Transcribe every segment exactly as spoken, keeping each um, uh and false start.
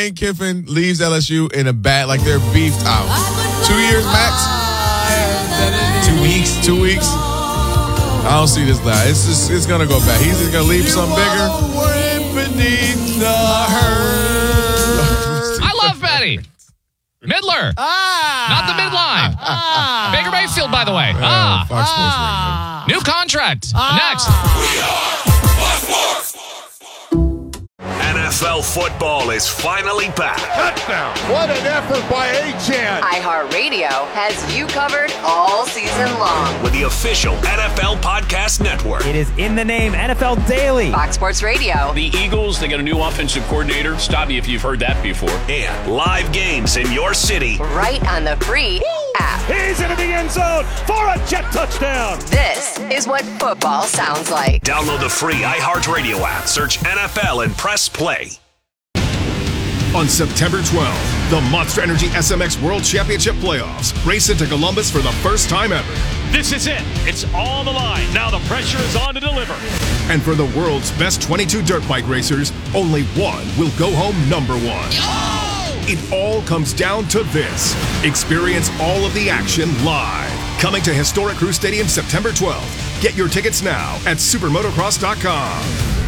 Lane Kiffin leaves L S U in a bad, like they're beefed out. Two years max? Two weeks. Two weeks? I don't see this guy. It's just, it's going to go back. He's just going to leave something bigger. Beneath the herd. I love Betty. Midler. Ah. Not the midline. Ah. Baker Mayfield, by the way. Uh, ah. Fox Sports Ah. New contract. Ah. Next. N F L football is finally back. Touchdown. What an effort by Achane. iHeartRadio has you covered all season long. With the official N F L Podcast Network. It is in the name N F L Daily. Fox Sports Radio. The Eagles, they got a new offensive coordinator. Stop me if you've heard that before. And live games in your city. Right on the free app. He's into the end zone for a jet touchdown. This is what football sounds like. Download the free iHeartRadio app. Search N F L and press play. On September twelfth, the Monster Energy S M X World Championship Playoffs race into Columbus for the first time ever. This is it. It's on the line. Now the pressure is on to deliver. And for the world's best twenty-two dirt bike racers, only one will go home number one. It all comes down to this. Experience all of the action live. Coming to historic Crew Stadium September twelfth. Get your tickets now at supermotocross dot com.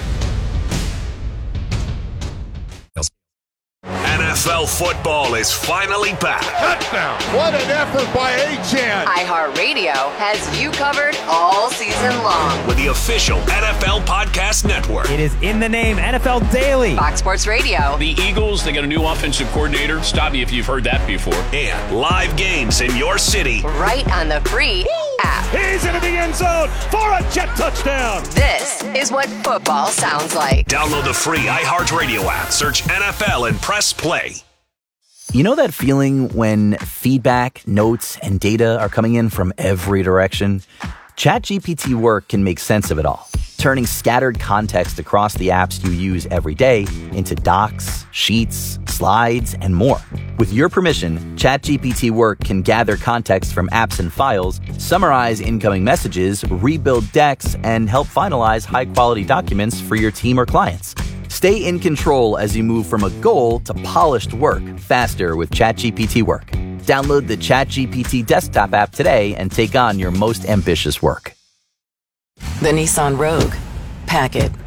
N F L football is finally back. Touchdown. What an effort by Achane. iHeartRadio has you covered all season long. With the official N F L Podcast Network. It is in the name N F L Daily. Fox Sports Radio. The Eagles, they got a new offensive coordinator. Stop me if you've heard that before. And live games in your city. Right on the free app. He's into the end zone for a jet touchdown. This is what football sounds like. Download the free iHeartRadio app. Search N F L and press play. You know that feeling when feedback, notes, and data are coming in from every direction? ChatGPT Work can make sense of it all, turning scattered context across the apps you use every day into docs, sheets, slides, and more. With your permission, ChatGPT Work can gather context from apps and files, summarize incoming messages, rebuild decks, and help finalize high-quality documents for your team or clients. Stay in control as you move from a goal to polished work faster with ChatGPT Work. Download the ChatGPT desktop app today and take on your most ambitious work. The Nissan Rogue. Pack it.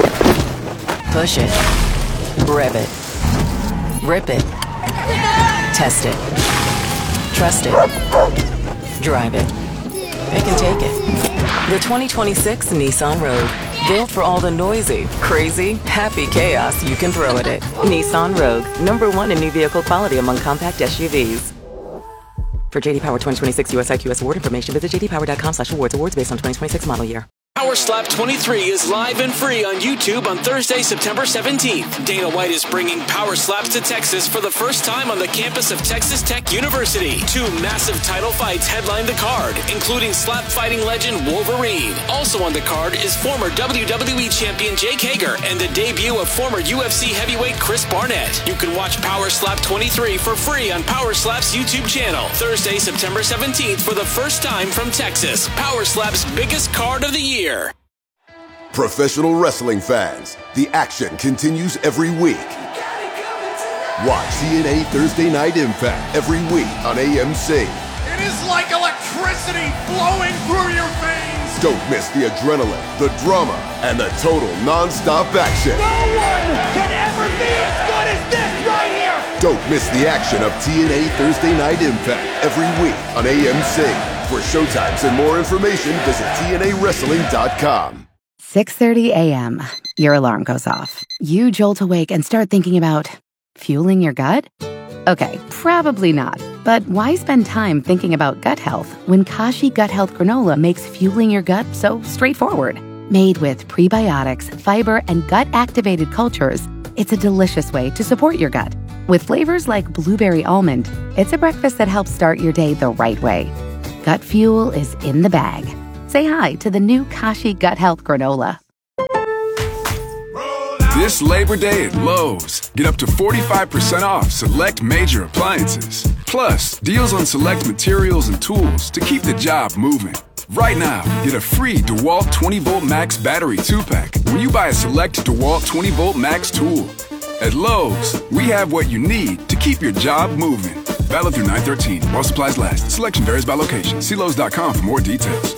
Push it. Rev it. Rip it. Test it. Trust it. Drive it. Pick and take it. The twenty twenty-six Nissan Rogue. Built for all the noisy, crazy, happy chaos you can throw at it. Nissan Rogue. Number one in new vehicle quality among compact S U Vs. For J D Power twenty twenty-six U S I Q S award information, visit j d power dot com slash awards. Awards based on twenty twenty-six model year. Power Slap twenty-three is live and free on YouTube on Thursday, September seventeenth. Dana White is bringing Power Slaps to Texas for the first time on the campus of Texas Tech University. Two massive title fights headline the card, including slap fighting legend Wolverine. Also on the card is former W W E champion Jake Hager and the debut of former U F C heavyweight Chris Barnett. You can watch Power Slap twenty-three for free on Power Slap's YouTube channel. Thursday, September seventeenth for the first time from Texas. Power Slap's biggest card of the year. Professional wrestling fans, the action continues every week. Watch T N A Thursday Night Impact every week on A M C. It is like electricity flowing through your veins. Don't miss the adrenaline, the drama, and the total non-stop action. No one can ever be as good as this right here. Don't miss the action of T N A Thursday Night Impact every week on A M C. For showtimes and more information, visit T N A wrestling dot com. six thirty a.m. Your alarm goes off. You jolt awake and start thinking about fueling your gut? Okay, probably not. But why spend time thinking about gut health when Kashi Gut Health Granola makes fueling your gut so straightforward? Made with prebiotics, fiber, and gut-activated cultures, it's a delicious way to support your gut. With flavors like blueberry almond, it's a breakfast that helps start your day the right way. Gut fuel is in the bag. Say hi to the new Kashi Gut Health Granola. This Labor Day at Lowe's, get up to forty-five percent off select major appliances. Plus, deals on select materials and tools to keep the job moving. Right now, get a free DeWalt twenty volt Max battery two pack when you buy a select DeWalt twenty volt Max tool. At Lowe's, we have what you need to keep your job moving. Valid through nine thirteen while supplies last. Selection varies by location. See Lowe's dot com for more details.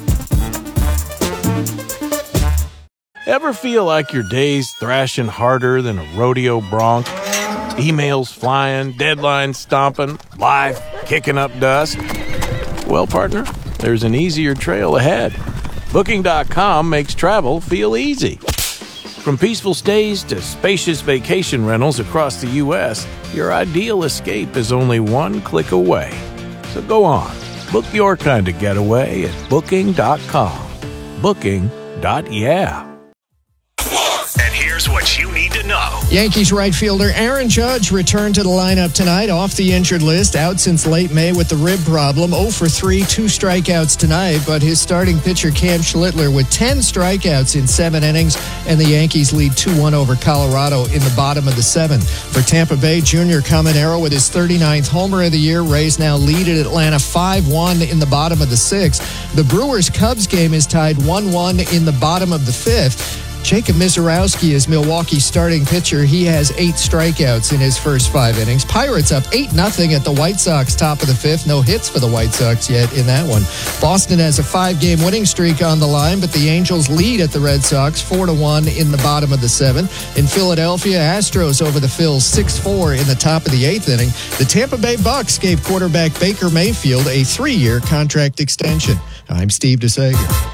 Ever feel like your day's thrashing harder than a rodeo bronc? Emails flying, deadlines stomping, life kicking up dust? Well, partner, there's an easier trail ahead. Booking dot com makes travel feel easy. From peaceful stays to spacious vacation rentals across the U S, your ideal escape is only one click away. So go on, book your kind of getaway at Booking dot com. Booking. Yeah. And here's what you need to know. Yankees right fielder Aaron Judge returned to the lineup tonight off the injured list, out since late May with the rib problem. oh for three, two strikeouts tonight, but his starting pitcher Cam Schlittler with ten strikeouts in seven innings, and the Yankees lead two one over Colorado in the bottom of the seventh. For Tampa Bay, Junior Caminero with his thirty-ninth homer of the year. Rays now lead at Atlanta five one in the bottom of the sixth. The Brewers-Cubs game is tied one one in the bottom of the fifth. Jacob Mizorowski is Milwaukee's starting pitcher. He has eight strikeouts in his first five innings. Pirates up eight nothing at the White Sox, top of the fifth. No hits for the White Sox yet in that one. Boston has a five-game winning streak on the line, but the Angels lead at the Red Sox four to one in the bottom of the seventh. In Philadelphia, Astros over the Phils six four in the top of the eighth inning. The Tampa Bay Bucks gave quarterback Baker Mayfield a three-year contract extension. I'm Steve DeSager.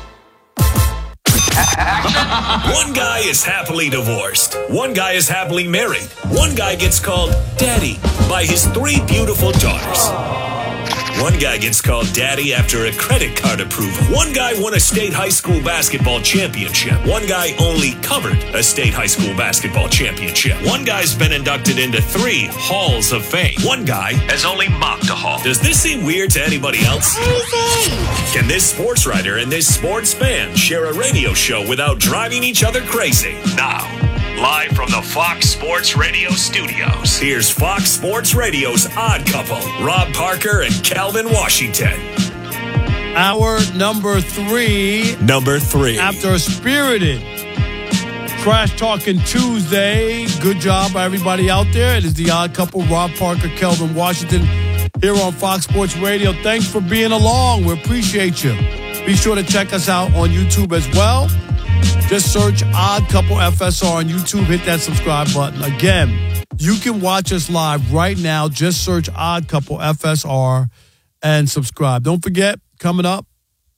One guy is happily divorced. One guy is happily married. One guy gets called daddy by his three beautiful daughters. One guy gets called daddy after a credit card approval. One guy won a state high school basketball championship. One guy only covered a state high school basketball championship. One guy's been inducted into three halls of fame. One guy has only mocked a hall. Does this seem weird to anybody else? Can this sports writer and this sports fan share a radio show without driving each other crazy? Now, live from the Fox Sports Radio studios, here's Fox Sports Radio's Odd Couple, Rob Parker and Calvin Washington. Hour number three. Number three. After a spirited Trash Talking Tuesday, good job by everybody out there. It is the Odd Couple, Rob Parker, Calvin Washington, here on Fox Sports Radio. Thanks for being along. We appreciate you. Be sure to check us out on YouTube as well. Just search Odd Couple F S R on YouTube. Hit that subscribe button. Again, you can watch us live right now. Just search Odd Couple F S R and subscribe. Don't forget, coming up,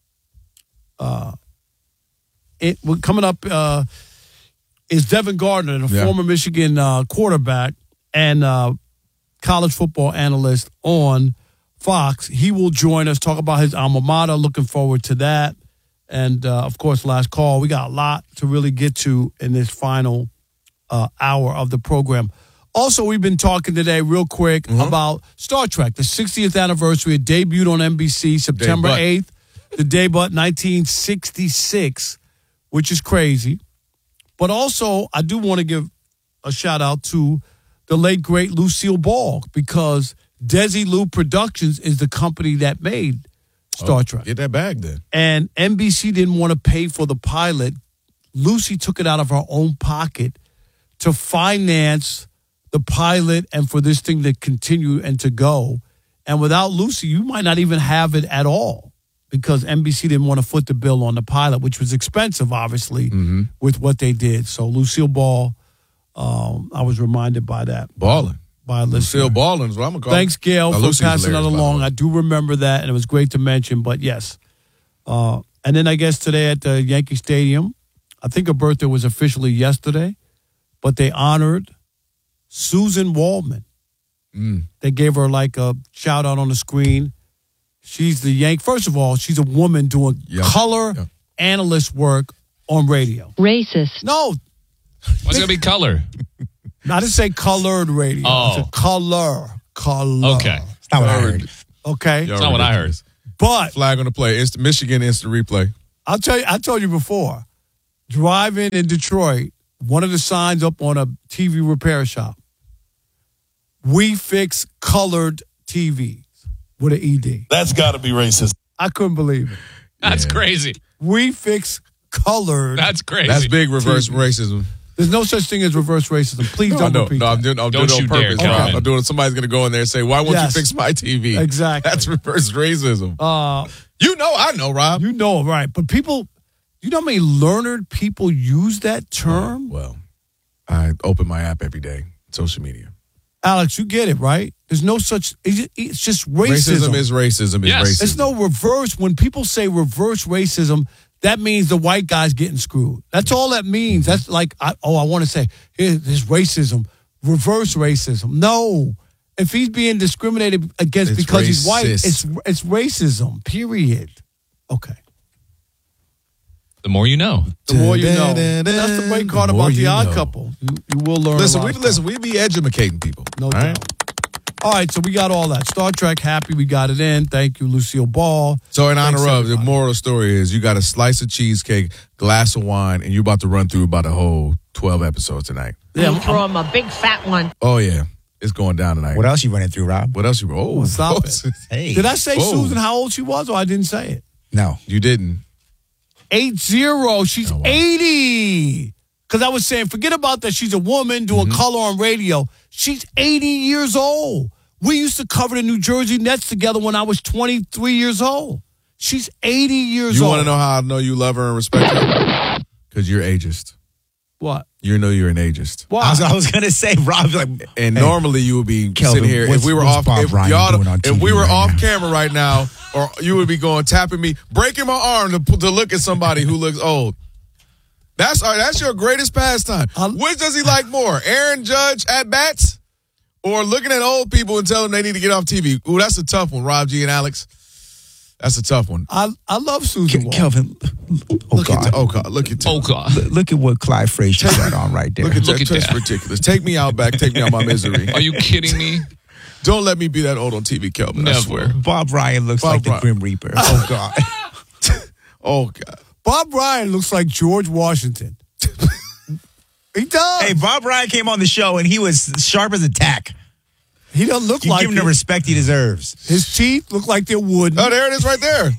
uh, it coming up uh, is Devin Gardner, the yeah. former Michigan uh, quarterback and uh, college football analyst on Fox. He will join us, talk about his alma mater. Looking forward to that. And, uh, of course, last call. We got a lot to really get to in this final uh, hour of the program. Also, we've been talking today real quick mm-hmm. about Star Trek, the sixtieth anniversary. It debuted on N B C September eighth. The debut, nineteen sixty-six, which is crazy. But also, I do want to give a shout-out to the late, great Lucille Ball, because Desilu Productions is the company that made Star oh, Trek. Get that bag then. And N B C didn't want to pay for the pilot. Lucy took it out of her own pocket to finance the pilot and for this thing to continue and to go. And without Lucy, you might not even have it at all, because N B C didn't want to foot the bill on the pilot, which was expensive, obviously, mm-hmm. with what they did. So Lucille Ball, um, I was reminded by that. Balling. By Lucille Ballin is what I'm going to call Thanks, Gail, now, for Lucy's passing that along. I do remember that, and it was great to mention, but yes. Uh, and then I guess today at the Yankee Stadium, I think her birthday was officially yesterday, but they honored Susan Waldman. Mm. They gave her like a shout out on the screen. She's the Yank. First of all, she's a woman doing yeah. color yeah. analyst work on radio. Racist. No. What's going to be color? I didn't say colored radio. Oh. It's a color. Color. Okay. It's not what I heard. Okay. It's not what I heard. But flag on the play. Instant, Michigan instant replay. I'll tell you, I told you before. Driving in Detroit, one of the signs up on a T V repair shop. We fix colored T Vs with an E D. That's got to be racist. I couldn't believe it. That's yeah. crazy. We fix colored. That's crazy. That's big reverse T V. racism. There's no such thing as reverse racism. Please No, don't no, repeat no, I'm that. doing, I'm Don't doing it you on dare, purpose. Calvin. I'm doing it. Somebody's going to go in there and say, why won't Yes. you fix my T V? Exactly. That's reverse racism. Uh, you know, I know, Rob. you know, right. But people, you know how many learned people use that term? Well, I open my app every day, social media. Alex, you get it, right? There's no such, it's it's just racism. Racism is racism is Yes. racism. It's no reverse. When people say reverse racism, that means the white guy's getting screwed. That's all that means. That's like, I, oh, I want to say, here, there's racism, reverse racism. No. If he's being discriminated against It's because he's white, racist. it's it's racism, period. Okay. The more you know. The more you know. That's the great part The more about The you Odd know. Couple. You, you will learn Listen, a we lot. listen. We be educating people. No all doubt. right? All right, so we got all that. Star Trek, happy we got it in. Thank you, Lucille Ball. So in honor Thanks, of, the everybody. moral of the story is you got a slice of cheesecake, glass of wine, and you're about to run through about a whole twelve episodes tonight. Yeah, You throw him a big fat one. Oh, yeah. It's going down tonight. What else you running through, Rob? What else you Oh, Stop it. Hey. Did I say Whoa. Susan how old she was, or I didn't say it? No. You didn't. Eight zero. She's Oh, wow. eighty. Because I was saying, forget about that. She's a woman doing Mm-hmm. color on radio. She's eighty years old. We used to cover the New Jersey Nets together when I was twenty-three years old. She's eighty years You old. want to know how I know you love her and respect her? Because you're ageist. What? You know you're an ageist. Why? I was, I was gonna say, Rob, like, And hey, normally you would be Kelvin, sitting here. what's- If we were what's off, Bob if, Ryan y'all, doing on if T V we were right off now? camera right now, or you would be going tapping me, breaking my arm to, to look at somebody who looks old. That's all right, that's your greatest pastime. Which does he like more, Aaron Judge at bats, or looking at old people and telling them they need to get off T V? Ooh, that's a tough one, Rob G and Alex. That's a tough one. I I love Susan Wall. Kelvin. Oh Look God. at oh God, look at Oh, God. Look, look at what Clyde Frazier got on right there. look at Look that. at That's that. ridiculous. Take me out back. Take me out my misery. Are you kidding me? Don't let me be that old on T V, Kelvin. I Never. swear. Bob Ryan looks Bob like the Ryan. Grim Reaper. Oh God. Oh God. Bob Ryan looks like George Washington. He does. Hey, Bob Ryan came on the show and he was sharp as a tack. He doesn't look You like give him the it. respect he deserves. His teeth look like they're wooden. Oh, there it is right there.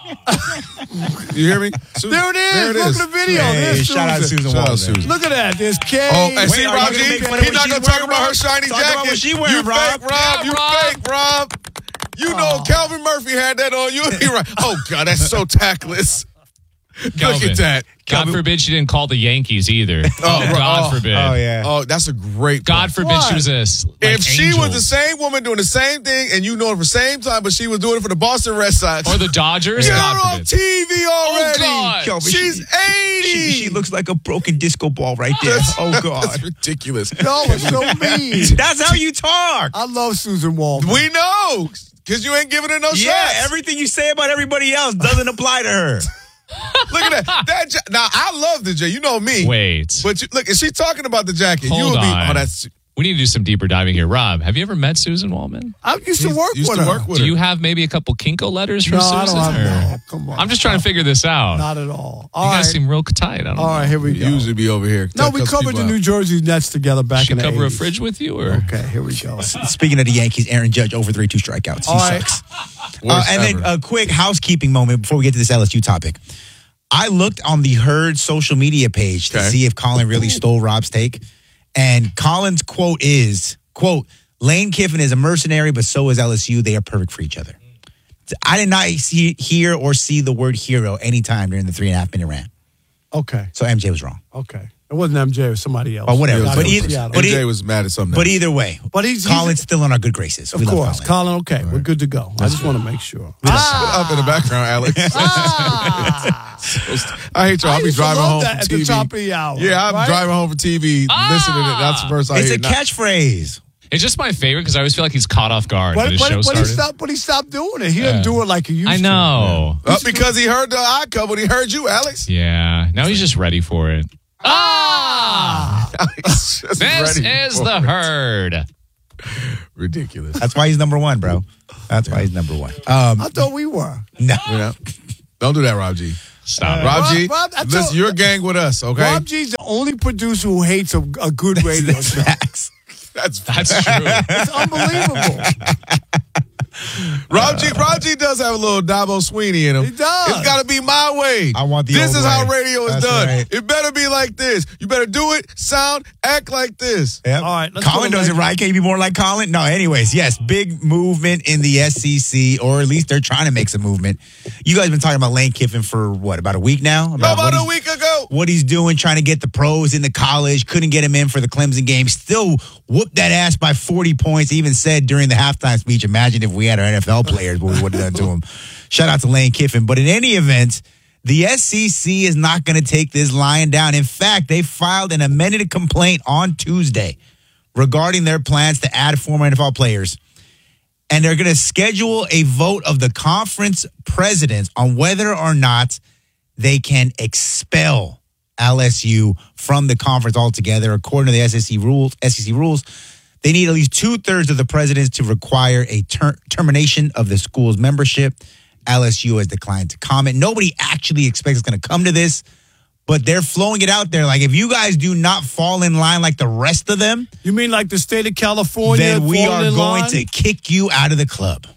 You hear me? Su- There it is. There it Look is. at the video. Hey, There's shout out Susan. Susan Shout out Walton. Susan. Look at that. There's Kay. Oh, and Wait, see, are you Rob gonna G, make fun of he's what not she's going to talk wearing, about her Rob? shiny Talk about jacket. what she wearing, you Rob. fake, Rob. Yeah, you Rob. fake, Rob. You know, Calvin Murphy had that on. You'll be right. Oh, God, that's so tactless. Look Calvin. at that. God forbid she didn't call the Yankees either. Oh, God oh, forbid. Oh yeah. Oh, that's a great God point. forbid Why? she was a s- like If she angel. was the same woman doing the same thing and you know it for the same time, but she was doing it for the Boston Red Sox. Or the Dodgers. You're God on forbid. T V already. God. Kelvin, She's she- eighty. She, she looks like a broken disco ball right there. Oh That's God. ridiculous. No, it's so mean. That's how you talk. I love Susan Wall. We know. Because you ain't giving her no Yeah, shots. everything you say about everybody else doesn't apply to her. Look at that. that ja- now, I love the J. You know me. Wait. But you, look, is she talking about the jacket? Hold you would be, on. oh, that's. We need to do some deeper diving here. Rob, have you ever met Susan Wallman? I used to work used with to her. work with Do her. you have maybe a couple Kinko letters from No, I Susan? don't have or- no. Come on. I'm just trying to figure this out. Not at all. you All guys right. seem real tight. I don't All know. right, here we We go. usually be over here. No, Tell- we tell covered people the out. New Jersey Nets together back She in the cover a eighties. fridge with you? Or? Okay, here we go. Speaking of the Yankees, Aaron Judge over three two strikeouts. He All right. sucks. Uh, Worst and then ever. a quick housekeeping moment before we get to this L S U topic. I looked on the Herd social media page to Okay. see if Colin really stole Rob's take. And Colin's quote is, quote, Lane Kiffin is a mercenary, but so is L S U. They are perfect for each other. I did not see, hear or see the word hero anytime during the three and a half minute rant. Okay, So M J was wrong. okay. It wasn't M J, it was somebody else. Or whatever. Not But from either- Seattle. but M J he- was mad at something. But else. either way, But he's, he's Colin's still on our good graces. of We love course, Colin. Colin. Okay, we're good to go. I just want to make sure. Up in the background, Alex. I hate y'all. I'll I be used to driving love home that from at T V. the top of the hour. Yeah, I'm right? driving home from T V, listening to it. That's the first I It's hear. a catchphrase. It's just my favorite because I always feel like he's caught off guard when But, his but, show but, he started. stopped, but he stopped doing it. He Yeah. didn't do it like he used I to. know. Uh, because he heard the Odd Couple, he heard you, Alex. Yeah. Now he's just ready for it. Ah! He's just This ready is for the it. Herd. Ridiculous. That's why he's number one, bro. That's why he's number one. Um, I thought we were. no. You know? Don't do that, Rob G. Stop it. Rob, Rob- G, Rob, I listen, told- you're a gang with us, okay? Rob G's the only producer who hates a, a good radio That's show. facts. That's That's true. It's unbelievable. Rob G, Rob G does have a little Dabo Sweeney in him. He does. It's got to be my way. I want the This old is way. how radio is That's done. right. It better be like this. You better do it, sound, act like this. Yep. All right, let's Colin go does it back. right. Can you be more like Colin? No, anyways, yes, big movement in the S E C, or at least they're trying to make some movement. You guys been talking about Lane Kiffin for what, about a week now? About, what a he's- week ago. What he's doing, trying to get the pros into college, couldn't get him in for the Clemson game, still whooped that ass by forty points, even said during the halftime speech, imagine if we had our N F L players, what we would have done to him. Shout out to Lane Kiffin. But in any event, the S E C is not going to take this lying down. In fact, they filed an amended complaint on Tuesday regarding their plans to add former N F L players. And they're going to schedule a vote of the conference presidents on whether or not they can expel L S U from the conference altogether. According to the S E C rules, S E C rules, they need at least two-thirds of the presidents to require a ter- termination of the school's membership. L S U has declined to comment. Nobody actually expects it's going to come to this, but they're flowing it out there. Like, if you guys do not fall in line like the rest of them, You mean like the state of California? then we falling are in going line? to kick you out of the club.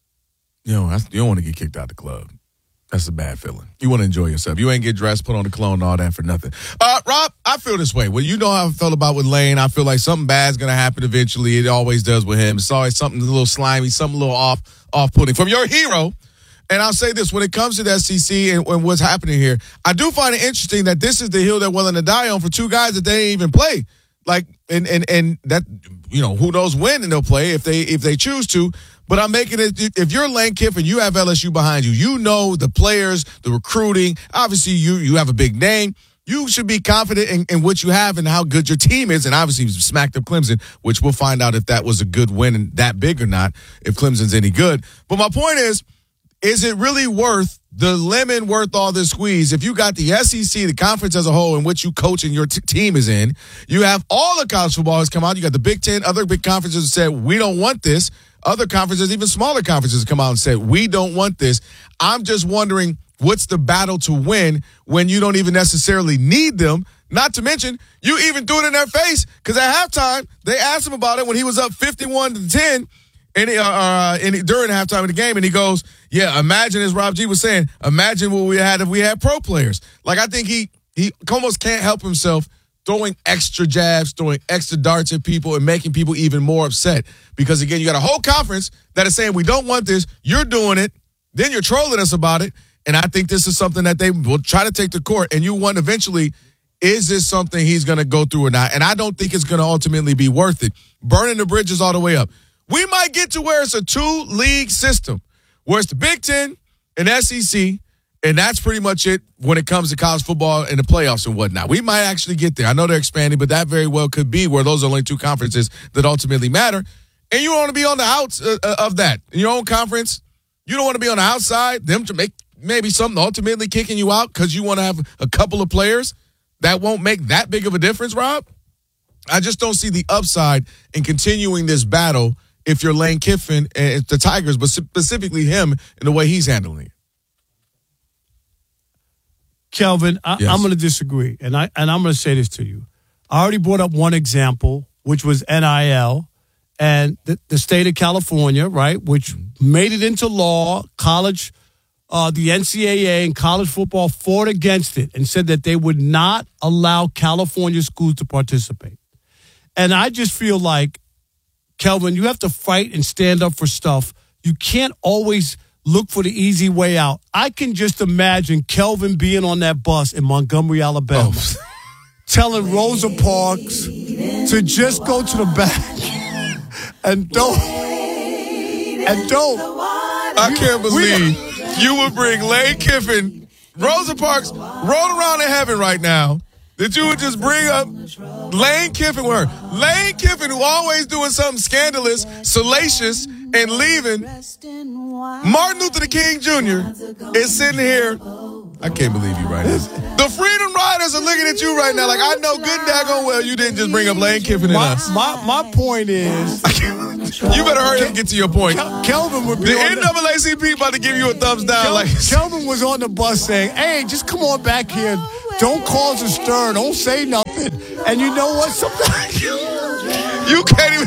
You know, that's, you don't want to get kicked out of the club. That's a bad feeling. You want to enjoy yourself. You ain't get dressed, put on the cologne, and all that for nothing. Uh, Rob, I feel this way. Well, you know how I felt about with Lane. I feel like something bad's going to happen eventually. It always does with him. It's always something a little slimy, something a little off, off-putting. From your hero, and I'll say this, when it comes to the S E C and, and what's happening here, I do find it interesting that this is the hill they're willing to die on for two guys that they ain't even play. Like, and and and that, you know, who knows when they'll play if they if they choose to. But I'm making it, if you're Lane Kiffin, you have L S U behind you. You know the players, the recruiting. Obviously, you you have a big name. You should be confident in, in what you have and how good your team is. And obviously, you smacked up Clemson, which we'll find out if that was a good win and that big or not, if Clemson's any good. But my point is, is it really worth the lemon, worth all this squeeze? If you got the S E C, the conference as a whole, in which you coach and your t- team is in, you have all the college football has come out. You got the Big Ten, other big conferences that said, we don't want this. Other conferences, even smaller conferences, come out and say, we don't want this. I'm just wondering, what's the battle to win when you don't even necessarily need them? Not to mention, you even threw it in their face, because at halftime, they asked him about it when he was up fifty-one to ten and he, uh, uh, and he, during halftime of the game, and he goes, yeah, imagine, as Rob G was saying, imagine what we had if we had pro players. Like, I think he he almost can't help himself throwing extra jabs, throwing extra darts at people, and making people even more upset. Because, again, you got a whole conference that is saying, we don't want this. You're doing it. Then you're trolling us about it. And I think this is something that they will try to take to court. And you wonder eventually, is this something he's going to go through or not? And I don't think it's going to ultimately be worth it. Burning the bridges all the way up. We might get to where it's a two-league system, where it's the Big Ten and S E C, and that's pretty much it when it comes to college football and the playoffs and whatnot. We might actually get there. I know they're expanding, but that very well could be where those are only two conferences that ultimately matter. And you don't want to be on the outs uh, of that. In your own conference, you don't want to be on the outside, them to make maybe something ultimately kicking you out because you want to have a couple of players that won't make that big of a difference, Rob. I just don't see the upside in continuing this battle if you're Lane Kiffin and the Tigers, but specifically him and the way he's handling it. Kelvin, I, Yes. I'm going to disagree, and I and I'm going to say this to you. I already brought up one example, which was N I L, and the, the state of California, right, which made it into law. College, uh, the N C double A and college football fought against it and said that they would not allow California schools to participate. And I just feel like, Kelvin, you have to fight and stand up for stuff. You can't always look for the easy way out. I can just imagine Kelvin being on that bus in Montgomery, Alabama, oh. telling Rosa Parks to just go to the back and don't, and don't. I can't believe you would bring Lane Kiffin, Rosa Parks, roll around in heaven right now, that you would just bring up Lane Kiffin with her. Lane Kiffin, who always doing something scandalous, salacious, and leaving. Martin Luther King Junior is sitting here. I can't believe you right now. The Freedom Riders are looking at you right now like, I know good daggone well you didn't just bring up Lane Kiffin and my, us. My, my point is... You better hurry up and get to your point. Kel- Kelvin would be the on N double A C P about to give you a thumbs down. Kel- like Kelvin was on the bus saying, hey, just come on back here. Don't cause a stir. Don't say nothing. And you know what? Sometimes you can't even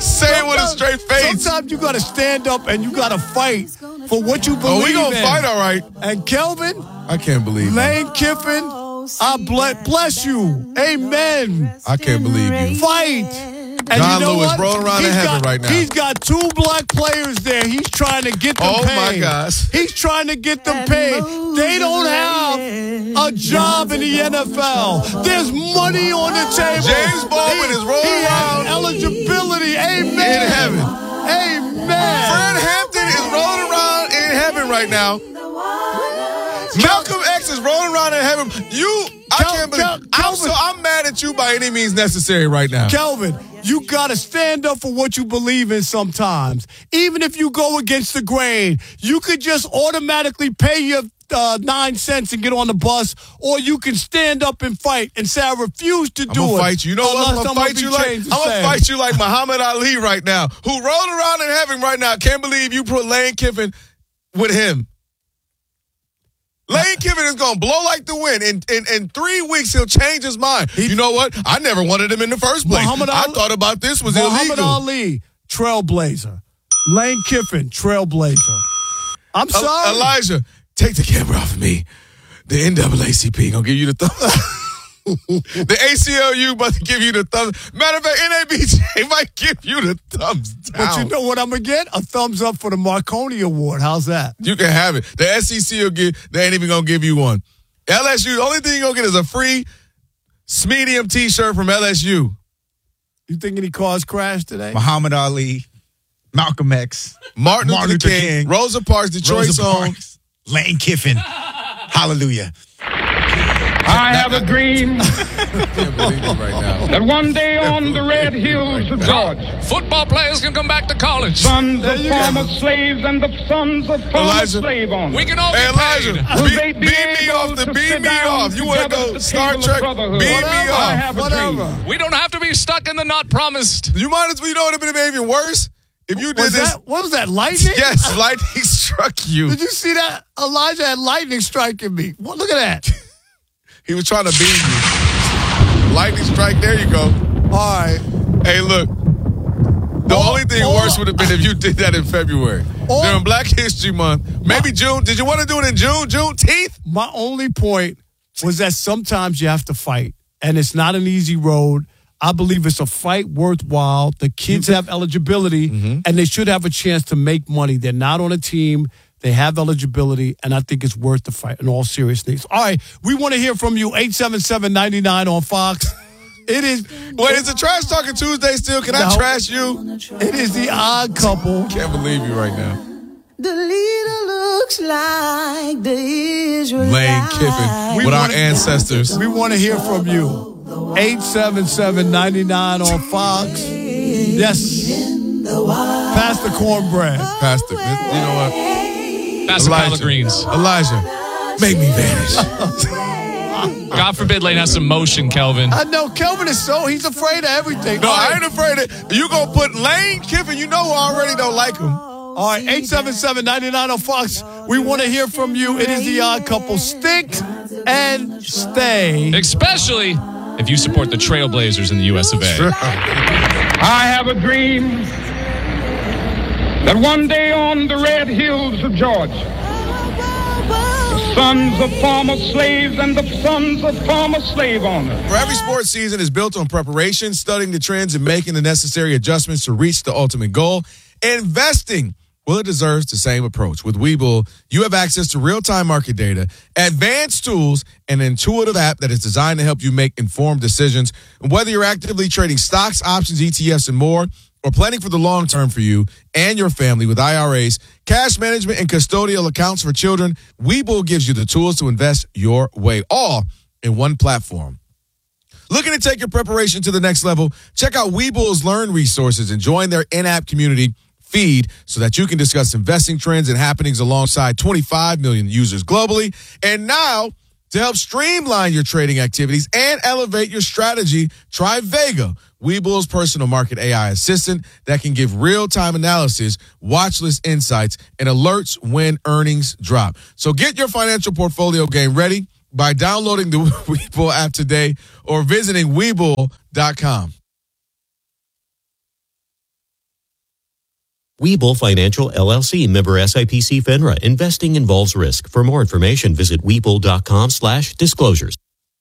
Say it with a straight face. Sometimes you got to stand up and you got to fight for what you believe in. Oh, we gonna fight, all right. And Kelvin, I can't believe Lane it. Kiffin, I bless, bless you. Amen. I can't believe you. Fight. And John you know Lewis what? rolling around he's in heaven got, right now. He's got two black players there. He's trying to get them oh paid. Oh, my gosh. He's trying to get them paid. They don't have a job in the N F L. There's money on the table. James Baldwin he, is rolling he around. eligibility. Amen. In heaven. Amen. Fred Hampton is rolling around in heaven right now. Malcolm X is rolling around in heaven. You, I Kel- can't believe. Kel- I'm so I'm mad at you by any means necessary right now. Kelvin, you got to stand up for what you believe in sometimes. Even if you go against the grain, you could just automatically pay your uh, nine cents and get on the bus, or you can stand up and fight and say, I refuse to I'm do gonna it. fight you. You know what? I'm gonna fight you like I'm gonna fight you like Muhammad Ali right now, who rolled around in heaven right now. Can't believe you put Lane Kiffin with him. Lane Kiffin is going to blow like the wind. In, in in three weeks, he'll change his mind. He, you know what? I never wanted him in the first place. Muhammad I Ali, thought about this was Muhammad illegal. Ali, trailblazer. Lane Kiffin, trailblazer. I'm sorry. Uh, Elijah, take the camera off of me. The N double A C P going to give you the thumbs. The A C L U about to give you the thumbs. Matter of fact, N A B J might give you the thumbs down. But you know what I'm going to get? A thumbs up for the Marconi Award. How's that? You can have it. The S E C will give, they ain't even going to give you one. L S U, the only thing you're going to get is a free Smedium t-shirt from L S U. You think any cars crashed today? Muhammad Ali, Malcolm X, Martin, Martin Luther, Luther King, King, Rosa Parks, Detroit's Rosa own. Parks, Lane Kiffin. Hallelujah. I have a dream Can't believe it right now. that one day on the red hills of Georgia, Football players can come back to college. sons of former slaves and the sons of former Elijah, slave owners. We can all Hey, get Elijah, paid. Will beat, they be beat me able off the to beat sit me down off. You want to together go at the Star table of Trek? brotherhood? Beat me Whatever, I off. have a Whatever. dream. We don't have to be stuck in the not promised. You might as well, you know what would have been even worse? If you did Was this. that, what was that, lightning? Yes, lightning struck you. Did you see that? Elijah had lightning striking me. What, look at that. He was trying to beat you. Lightning strike, there you go. All right. Hey, look. The All- only thing all- worse would have been if you did that in February. All- During Black History Month. Maybe June. Did you want to do it in June? Juneteenth? My only point was that sometimes you have to fight, and it's not an easy road. I believe it's a fight worthwhile. The kids have eligibility, Mm-hmm. and they should have a chance to make money. They're not on a team. They have eligibility, and I think it's worth the fight in all seriousness. All right, we want to hear from you, eight seven seven, nine nine on Fox. It is. Wait, is it Trash Talking Tuesday still? Can I No. trash you? It is the odd couple. Can't believe you right now. The leader looks like the Israelites. Lane Kiffin We with our wanna- ancestors. We want to hear from you. eight seven seven, nine nine on Fox. Yes. Pass the cornbread. Pastor, you know what? Pass the collard greens. Elijah, make me vanish. God forbid Lane has some motion, Kelvin. I know Kelvin is so, he's afraid of everything. No, All I right. ain't afraid of you. Gonna put Lane Kiffin. You know I already don't like him. All right, eight seven seven, nine nine on Fox. We want to hear from you. It is the odd couple. Stick and stay. Especially if you support the Trailblazers in the U S of A. I have a dream that one day on the red hills of Georgia, the sons of former slaves and the sons of former slave owners. For every sports season is built on preparation, studying the trends, and making the necessary adjustments to reach the ultimate goal. Investing, well, it deserves the same approach. With Webull, you have access to real-time market data, advanced tools, and an intuitive app that is designed to help you make informed decisions. And whether you're actively trading stocks, options, E T Fs, and more, or planning for the long term for you and your family with I R As, cash management, and custodial accounts for children, Webull gives you the tools to invest your way, all in one platform. Looking to take your preparation to the next level? Check out Webull's Learn resources and join their in-app community feed so that you can discuss investing trends and happenings alongside twenty-five million users globally. And now, to help streamline your trading activities and elevate your strategy, try Vega, Webull's personal market A I assistant that can give real-time analysis, watch list insights, and alerts when earnings drop. So get your financial portfolio game ready by downloading the Webull app today or visiting Webull dot com. Webull Financial, L L C, member S I P C FINRA. Investing involves risk. For more information, visit Webull.com slash disclosures.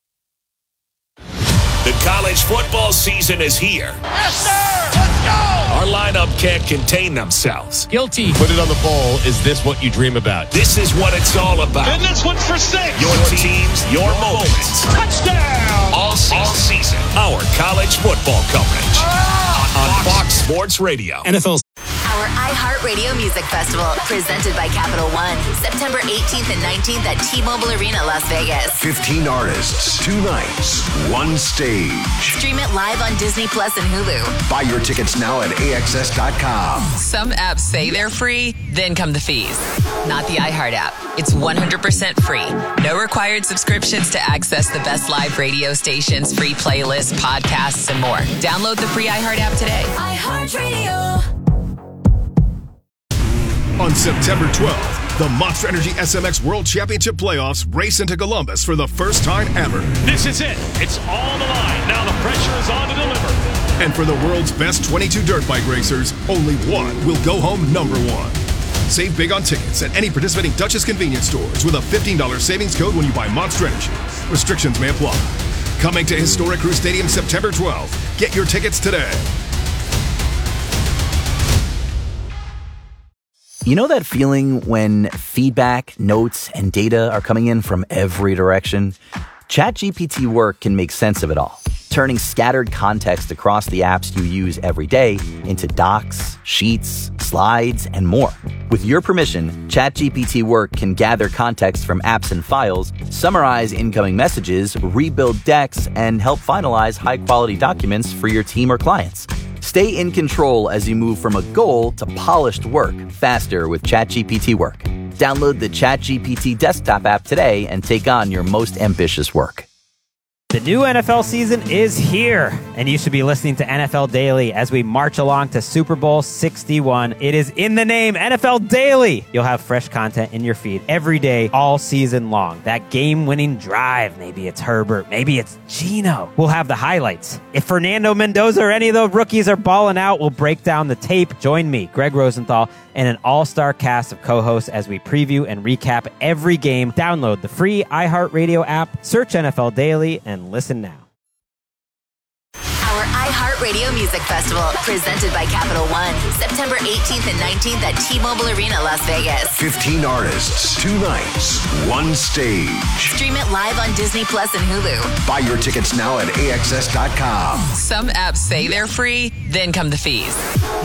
The college football season is here. Yes, sir! Let's go! Our lineup can't contain themselves. Guilty. Put it on the bowl. Is this what you dream about? This is what it's all about. And this one's for six. Your teams, your moments. Touchdown! All season. All season. Our college football coverage. Ah! On Fox Sports Radio. N F L. Our iHeartRadio Music Festival, presented by Capital One, September eighteenth and nineteenth at T-Mobile Arena, Las Vegas. fifteen artists, two nights, one stage. Stream it live on Disney Plus and Hulu. Buy your tickets now at A X S dot com. Some apps say they're free, then come the fees. Not the iHeart app. It's one hundred percent free. No required subscriptions to access the best live radio stations, free playlists, podcasts, and more. Download the free iHeart app today. iHeartRadio. On September twelfth, the Monster Energy S M X World Championship Playoffs race into Columbus for the first time ever. This is it. It's all on the line. Now the pressure is on to deliver. And for the world's best twenty-two dirt bike racers, only one will go home number one. Save big on tickets at any participating Duchess convenience stores with a fifteen dollars savings code when you buy Monster Energy. Restrictions may apply. Coming to Historic Crew Stadium September twelfth. Get your tickets today. You know that feeling when feedback, notes, and data are coming in from every direction? ChatGPT Work can make sense of it all, turning scattered context across the apps you use every day into docs, sheets, slides, and more. With your permission, ChatGPT Work can gather context from apps and files, summarize incoming messages, rebuild decks, and help finalize high-quality documents for your team or clients. Stay in control as you move from a goal to polished work faster with ChatGPT Work. Download the ChatGPT desktop app today and take on your most ambitious work. The new N F L season is here, and you should be listening to N F L Daily as we march along to Super Bowl sixty-one. It is in the name, N F L Daily. You'll have fresh content in your feed every day, all season long. That game-winning drive, maybe it's Herbert, maybe it's Geno. We'll have the highlights. If Fernando Mendoza or any of the rookies are balling out, we'll break down the tape. Join me, Greg Rosenthal, and an all-star cast of co-hosts as we preview and recap every game. Download the free iHeartRadio app, search N F L Daily, and listen now. Our iHeartRadio Music Festival, presented by Capital One, September eighteenth and nineteenth at T-Mobile Arena, Las Vegas. fifteen artists, two nights, one stage. Stream it live on Disney Plus and Hulu. Buy your tickets now at A X S dot com. Some apps say they're free, then come the fees.